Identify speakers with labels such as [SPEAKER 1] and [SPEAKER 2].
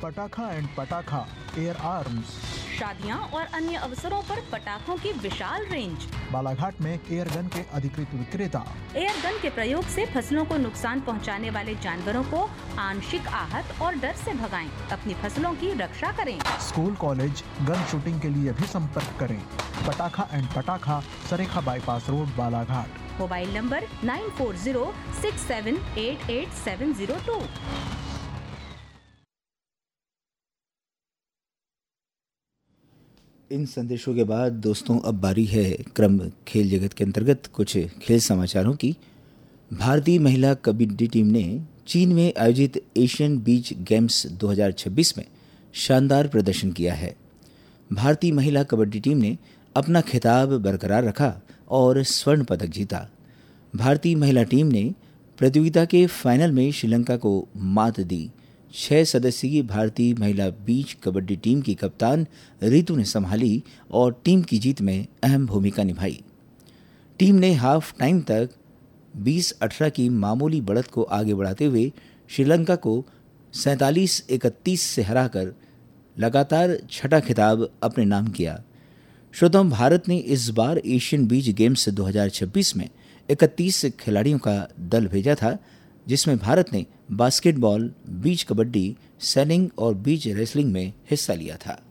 [SPEAKER 1] पटाखा एंड पटाखा air arms.
[SPEAKER 2] शादियां और अन्य अवसरों पर पटाखों की विशाल रेंज।
[SPEAKER 1] बालाघाट में एयर गन के अधिकृत विक्रेता।
[SPEAKER 2] एयर गन के प्रयोग से फसलों को नुकसान पहुंचाने वाले जानवरों को आंशिक आहत और डर से भगाएं। अपनी फसलों की रक्षा करें।
[SPEAKER 1] स्कूल कॉलेज गन शूटिंग के लिए भी संपर्क करें। पटाखा एंड पटाखा, सरेखा bypass road, Balaghat.
[SPEAKER 2] Mobile number 9406788702।
[SPEAKER 3] इन संदेशों के बाद दोस्तों अब बारी है क्रम खेल जगत के अंतर्गत कुछ खेल समाचारों की। भारतीय महिला कबड्डी टीम ने चीन में आयोजित एशियन बीच गेम्स 2026 में शानदार प्रदर्शन किया है। भारतीय महिला कबड्डी टीम ने अपना खिताब बरकरार रखा और स्वर्ण पदक जीता। भारतीय महिला टीम ने प्रतियोगिता के फाइनल में श्रीलंका को मात दी। 6 सदस्यीय भारतीय महिला बीच कबड्डी टीम की कप्तान रितु ने संभाली और टीम की जीत में अहम भूमिका निभाई। टीम ने हाफ टाइम तक 20-18 की मामूली बढ़त को आगे बढ़ाते हुए श्रीलंका को 47-31 से हराकर लगातार छठा खिताब अपने नाम किया। श्रोताओं, भारत ने इस बार एशियन बीच गेम्स 2026 में 31 खिलाड़ियों का दल भेजा था, जिसमें भारत ने बास्केटबॉल, बीच कबड्डी, सैलिंग और बीच रेसलिंग में हिस्सा लिया था।